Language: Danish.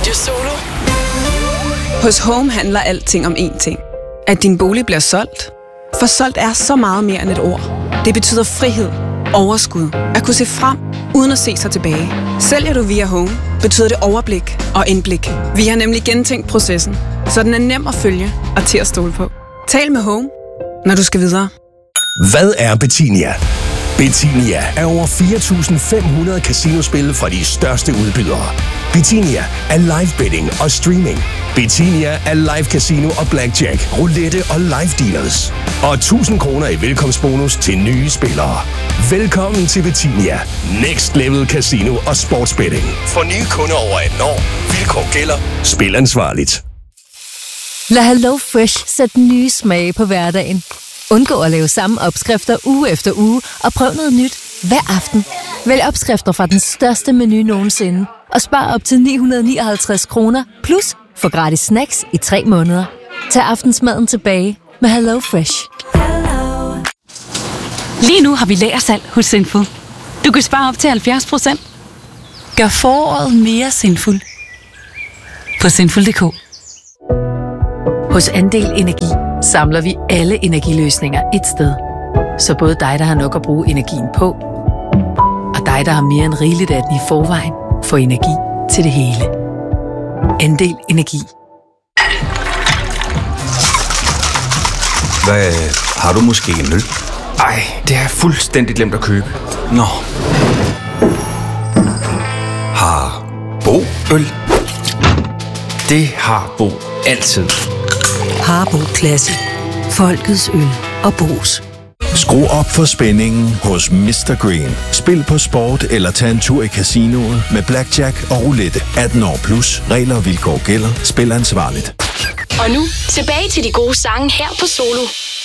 Radio Solo. Hos Home handler alting om én ting. At din bolig bliver solgt. For solgt er så meget mere end et ord. Det betyder frihed, overskud, at kunne se frem, uden at se sig tilbage. Sælger du via Home, betyder det overblik og indblik. Vi har nemlig gentænkt processen, så den er nem at følge og til at stole på. Tal med Home, når du skal videre. Hvad er Betinia? Betinia er over 4.500 casinospil fra de største udbydere. Betinia er live betting og streaming. Betinia er live casino og blackjack, roulette og live dealers. Og 1.000 kroner i velkomstbonus til nye spillere. Velkommen til Betinia. Next level casino og sportsbetting. For nye kunder over 18 år. Vilkår gælder. Spil ansvarligt. Lad Hello Fresh sætte nye smage på hverdagen. Undgå at lave samme opskrifter uge efter uge, og prøv noget nyt hver aften. Vælg opskrifter fra den største menu nogensinde, og spar op til 959 kroner, plus få gratis snacks i 3 måneder. Tag aftensmaden tilbage med Hello Fresh. Lige nu har vi lagersalg hos Sinful. Du kan spare op til 70%. Gør foråret mere Sinful på Sinful.dk. Hos Andel Energi samler vi alle energiløsninger et sted. Så både dig, der har nok at bruge energien på, og dig, der har mere end rigeligt af den i forvejen, får energi til det hele. Andel Energi. Hvad, har du måske en øl? Ej, det har jeg fuldstændig glemt at købe. Nå. Har Bo øl? Det har Bo altid. Harbo Classic. Folkets øl og Bos. Skru op for spændingen hos Mr. Green. Spil på sport eller tag en tur i casinoet med blackjack og roulette. 18 år plus. Regler og vilkår gælder. Spil ansvarligt. Og nu tilbage til de gode sange her på Solo.